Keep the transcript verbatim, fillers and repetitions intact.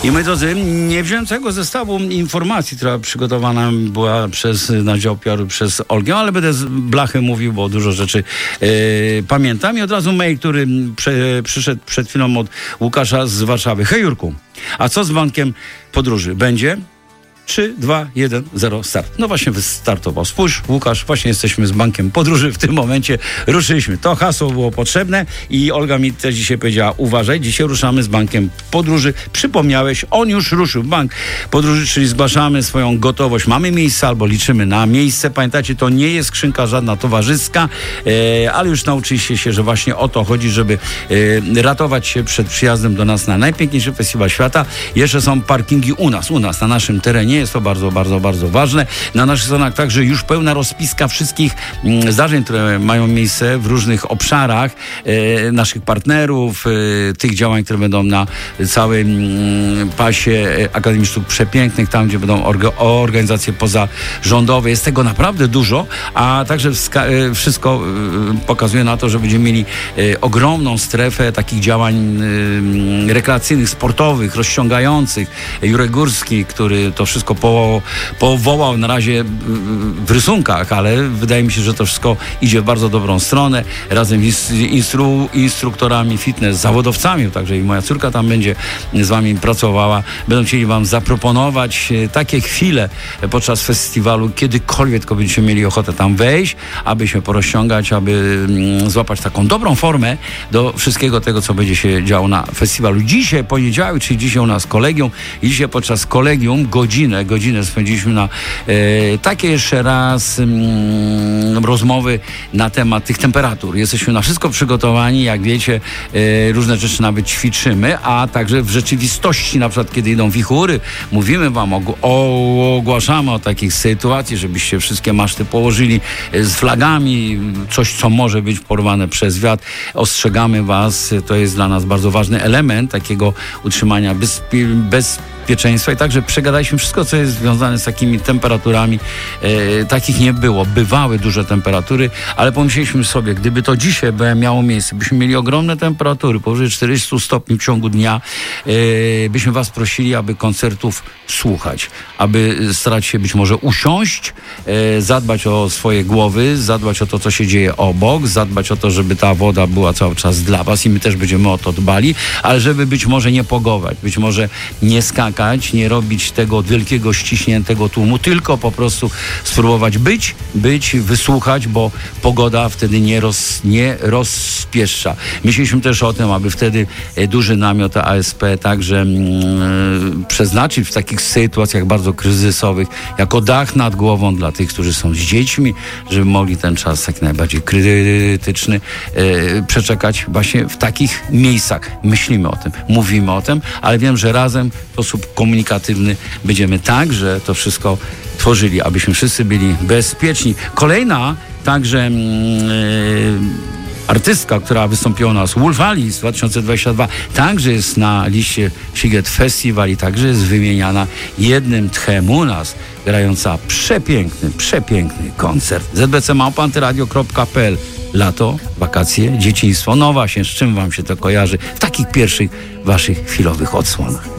I moi drodzy, nie wziąłem całego zestawu informacji, która przygotowana była przez na dział P R przez Olgę, ale będę z blachy mówił, bo dużo rzeczy e, pamiętam. I od razu mail, który prze, przyszedł przed chwilą od Łukasza z Warszawy. Hej Jurku, a co z bankiem podróży? Będzie? trzy, dwa, jeden, zero, start. No właśnie wystartował. Spójrz, Łukasz, właśnie jesteśmy z bankiem podróży. W tym momencie ruszyliśmy. To hasło było potrzebne i Olga mi też dzisiaj powiedziała, uważaj, dzisiaj ruszamy z bankiem podróży. Przypomniałeś, on już ruszył. Bank podróży, czyli zgłaszamy swoją gotowość. Mamy miejsce albo liczymy na miejsce. Pamiętajcie, to nie jest skrzynka żadna towarzyska, e, ale już nauczyliście się, że właśnie o to chodzi, żeby e, ratować się przed przyjazdem do nas na najpiękniejszy festiwal świata. Jeszcze są parkingi u nas, u nas, na naszym terenie. Jest to bardzo, bardzo, bardzo ważne. Na naszych stronach także już pełna rozpiska wszystkich mm, zdarzeń, które mają miejsce w różnych obszarach e, naszych partnerów, e, tych działań, które będą na całym mm, pasie Akademii Sztuk Przepięknych, tam gdzie będą orga- organizacje pozarządowe. Jest tego naprawdę dużo, a także wska- e, wszystko e, pokazuje na to, że będziemy mieli e, ogromną strefę takich działań e, rekreacyjnych, sportowych, rozciągających. Jurek Górski, który to wszystko Po, powołał na razie w rysunkach, ale wydaje mi się, że to wszystko idzie w bardzo dobrą stronę. Razem z instru, instruktorami fitness, zawodowcami, także i moja córka tam będzie z wami pracowała. Będą chcieli wam zaproponować takie chwile podczas festiwalu, kiedykolwiek tylko będziecie mieli ochotę tam wejść, aby się porozciągać, aby złapać taką dobrą formę do wszystkiego tego, co będzie się działo na festiwalu. Dzisiaj poniedziałek, czyli dzisiaj u nas kolegium i dzisiaj podczas kolegium godzinę godzinę spędziliśmy na e, takie jeszcze raz mm, rozmowy na temat tych temperatur. Jesteśmy na wszystko przygotowani, jak wiecie, e, różne rzeczy nawet ćwiczymy, a także w rzeczywistości, na przykład kiedy idą wichury, mówimy wam, o, o, ogłaszamy o takich sytuacji, żebyście wszystkie maszty położyli e, z flagami, coś, co może być porwane przez wiatr. Ostrzegamy was, to jest dla nas bardzo ważny element takiego utrzymania bezpie, bez bezpieczeństwa i także przegadaliśmy wszystko, co jest związane z takimi temperaturami. E, takich nie było. Bywały duże temperatury, ale pomyśleliśmy sobie, gdyby to dzisiaj miało miejsce, byśmy mieli ogromne temperatury, powyżej czterdziestu stopni w ciągu dnia, e, byśmy was prosili, aby koncertów słuchać, aby starać się być może usiąść, e, zadbać o swoje głowy, zadbać o to, co się dzieje obok, zadbać o to, żeby ta woda była cały czas dla was i my też będziemy o to dbali, ale żeby być może nie pogować, być może nie skakać, nie robić tego wielkiego, ściśniętego tłumu, tylko po prostu spróbować być, być, wysłuchać, bo pogoda wtedy nie, roz, nie rozpieszcza. Myśleliśmy też o tym, aby wtedy duży namiot A S P także mm, przeznaczyć w takich sytuacjach bardzo kryzysowych jako dach nad głową dla tych, którzy są z dziećmi, żeby mogli ten czas tak najbardziej krytyczny e, przeczekać właśnie w takich miejscach. Myślimy o tym, mówimy o tym, ale wiem, że razem w sposób komunikatywny będziemy także to wszystko tworzyli, abyśmy wszyscy byli bezpieczni. Kolejna także yy, artystka, która wystąpiła u nas, Wolf Alice dwa tysiące dwudziesty drugi, także jest na liście Sziget Festival i także jest wymieniana jednym tchem u nas, grająca przepiękny, przepiękny koncert. z b c małpa antyradio kropka p l. Lato, wakacje, dzieciństwo. No właśnie, z czym wam się to kojarzy w takich pierwszych waszych chwilowych odsłonach?